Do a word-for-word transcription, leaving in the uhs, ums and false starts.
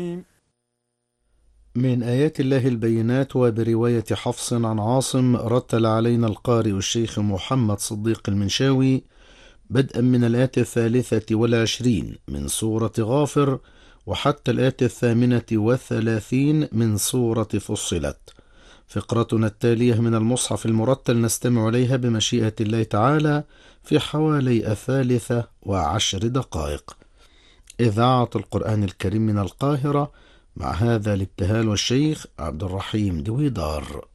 من آيات الله البينات، وبرواية حفص عن عاصم رتل علينا القارئ الشيخ محمد صديق المنشاوي بدءا من الآية الثالثة والعشرين من سورة غافر وحتى الآية الثامنة والثلاثين من سورة فصلت. فقرتنا التالية من المصحف المرتل نستمع إليها بمشيئة الله تعالى في حوالي الثالثة وعشر دقائق. إذاعة القرآن الكريم من القاهرة، مع هذا الابتهال والشيخ عبد الرحيم دويدار.